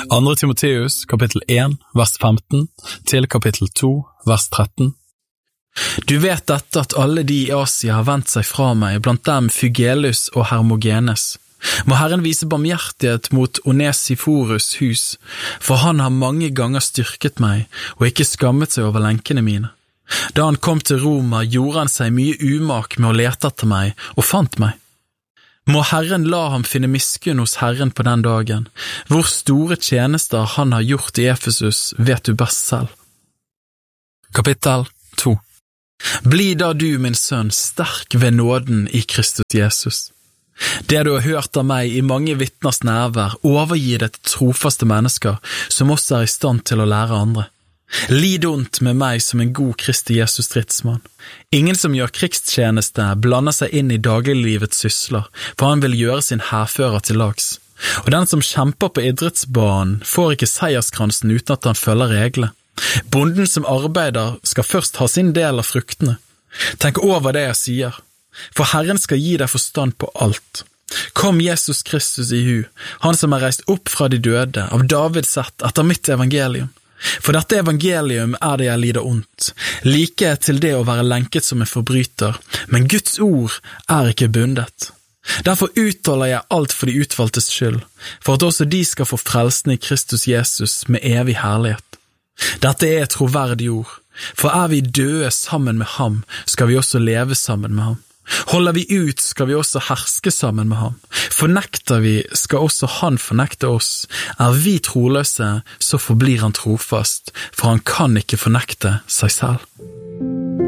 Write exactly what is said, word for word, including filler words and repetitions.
Andre Timoteus, kapittel én, vers femten, til kapittel to, vers tretten. Du vet dette at alle de i Asia har vendt seg fra meg, blant dem Fygelus og Hermogenes. Må Herren vise barmhjertighet mot Onesiforus hus, for han har mange ganger styrket meg og ikke skammet seg over lenkene mine. Da han kom til Roma, gjorde han seg mye umak med å lete etter meg og fant meg. Må Herren la ham finne miskunn hos Herren på den dagen. Hvor store tjenester han har gjort i Efesus, vet du best selv. Kapittel to. Bli da du, min sønn, sterk ved nåden i Kristus Jesus. Det du har hørt av meg i mange vittners nærvær, overgi det til trofaste mennesker, som også er i stand til å lære andre. Lid ondt med meg som en god Kristi Jesus stridsmann. Ingen som gjør krigstjeneste blander seg inn i dagliglivets sysler, for han vil gjøre sin hærfører til lags. Og den som kjemper på idrettsbanen får ikke seierskransen uten at han følger reglene. Bonden som arbeider skal først ha sin del av fruktene. Tenk over det jeg sier, for Herren skal gi deg forstand på alt. Kom Jesus Kristus i hu, han som er reist opp fra de døde, av Davids ett etter mitt evangelium. For dette evangelium er det jeg lider ondt, like til det å være lenket som en forbryter, men Guds ord er ikke bundet. Derfor uttaler jeg alt for de utvalgtes skyld, for at også de skal få frelsen i Kristus Jesus med evig herlighet. Dette er et troverdig ord, for er vi døde sammen med ham, skal vi også leve sammen med ham. Holder vi ut, skal vi også herske sammen med ham. Fornekter vi, skal også han fornekte oss. Er vi troløse, så forblir han trofast, for han kan ikke fornekte seg selv.